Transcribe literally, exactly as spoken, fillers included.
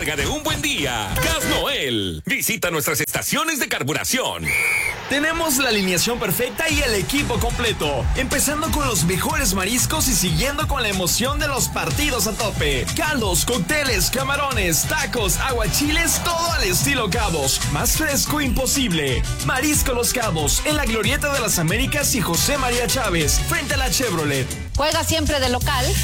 recarga de un buen día. Gas Noel. Visita nuestras estaciones de carburación. Tenemos la alineación perfecta y el equipo completo, empezando con los mejores mariscos y siguiendo con la emoción de los partidos a tope. Caldos, cócteles, camarones, tacos, aguachiles, todo al estilo Cabos. Más fresco imposible. Marisco Los Cabos, en la Glorieta de las Américas y José María Chávez, frente a la Chevrolet. Juega siempre de local